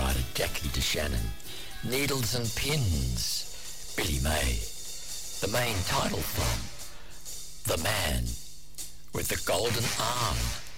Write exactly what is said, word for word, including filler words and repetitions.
provided Jackie DeShannon. Needles and Pins, Billy May. The main title from The Man with the Golden Arm,